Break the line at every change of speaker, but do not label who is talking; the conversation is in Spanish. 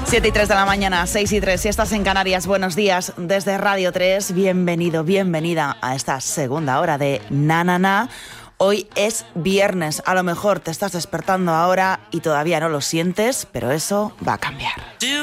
7:03 de la mañana, 6:03, si estás en Canarias, buenos días desde Radio 3, bienvenido, bienvenida a esta segunda hora de Na Na Na. Hoy es viernes, a lo mejor te estás despertando ahora y todavía no lo sientes, pero eso va a cambiar.